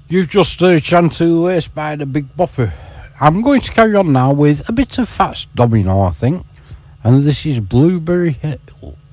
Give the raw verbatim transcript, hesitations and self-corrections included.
You've just heard Chantilly Lace by the Big Bopper. I'm going to carry on now with a bit of Fats Domino, I think. And this is Blueberry Hill.